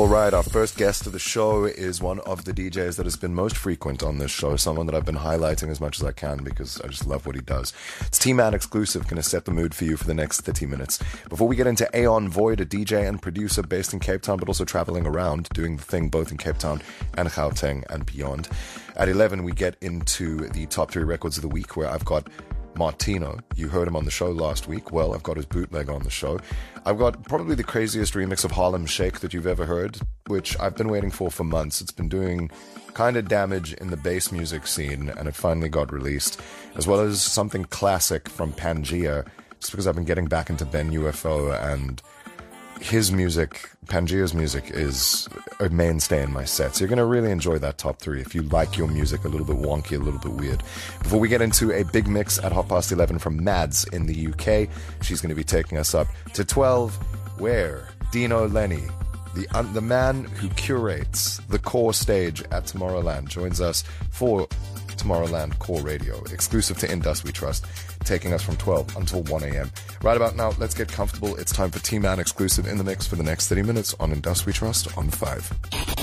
All right, our first guest of the show is one of the DJs that has been most frequent on this show, someone that I've been highlighting as much as I can because I just love what he does. It's T-Man exclusive, going to set the mood for you for the next 30 minutes. Before we get into Aeon Void, a DJ and producer based in Cape Town, but also traveling around, doing the thing both in Cape Town and Gauteng and beyond. At 11, we get into the top 3 records of the week, where I've got Martino. You heard him on the show last week. Well, I've got his bootleg on the show. I've got probably the craziest remix of Harlem Shake that you've ever heard, which I've been waiting for months. It's been doing kind of damage in the bass music scene, and it finally got released, as well as something classic from Pangea, just because I've been getting back into Ben UFO, and his music, Pangea's music, is a mainstay in my set. So you're going to really enjoy that top 3 if you like your music a little bit wonky, a little bit weird. Before we get into a big mix at 11:30 from Mads in the UK, she's going to be taking us up to 12, where Dino Lenny, the man who curates the core stage at Tomorrowland, joins us for Tomorrowland Core Radio, exclusive to Indus We Trust, taking us from 12 until 1 a.m. Right about now, let's get comfortable. It's time for T-Man exclusive in the mix for the next 30 minutes on Indus We Trust on 5.